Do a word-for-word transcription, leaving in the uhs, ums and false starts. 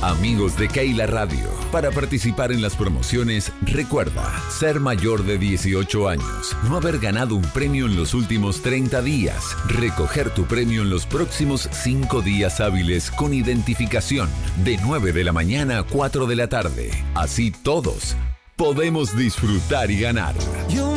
Amigos de Keila Radio, para participar en las promociones, recuerda ser mayor de dieciocho años, no haber ganado un premio en los últimos treinta días, recoger tu premio en los próximos cinco días hábiles con identificación, de nueve de la mañana a cuatro de la tarde. Así todos podemos disfrutar y ganar. Yo